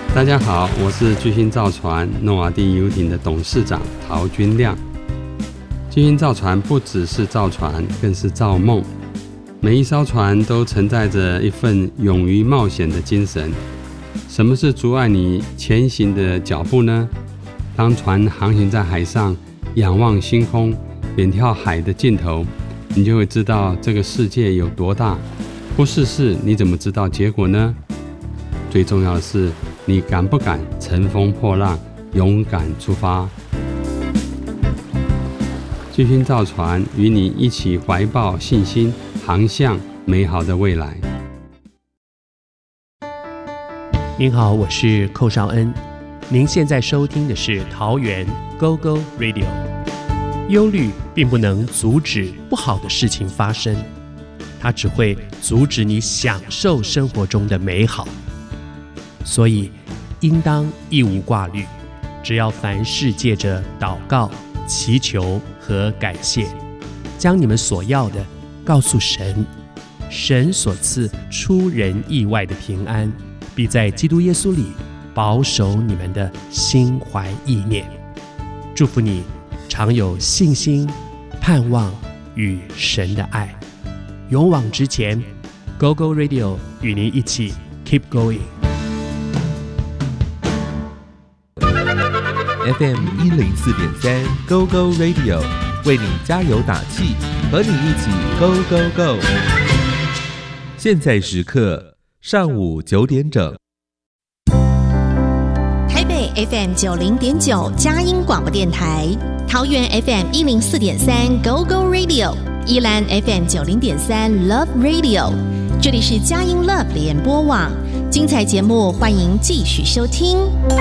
大家好，我是巨星造船诺瓦第游艇的董事长陶君亮。巨星造船不只是造船，更是造梦。每一艘船都承载着一份勇于冒险的精神。什么是阻碍你前行的脚步呢？当船航行在海上，仰望星空，远眺海的尽头，你就会知道这个世界有多大。不试试，你怎么知道结果呢？最重要的是，你敢不敢乘风破浪，勇敢出发？巨星造船与你一起怀抱信心，航向美好的未来。 您好，我是寇绍恩。您现在收听的是桃园 GoGo Radio。忧虑并不能阻止不好的事情发生，它只会阻止你享受生活中的美好。所以应当一无挂虑，只要凡事借着祷告、祈求和感谢，将你们所要的告诉神，神所赐出人意外的平安，必在基督耶稣里保守你们的心怀意念。祝福你常有信心、盼望与神的爱，勇往直前。 GoGo Radio 与您一起 Keep going。FM 104.3 GoGo Radio 为你加油打气，和你一起 Go Go Go。现在时刻上午9点整。 台北 FM 90.9佳音广播電台，桃園 FM 104.3 GoGo Radio， 宜蘭 FM 90.3 Love Radio， 这里是佳音 Love 聯播網，精彩節目歡迎繼續收聽。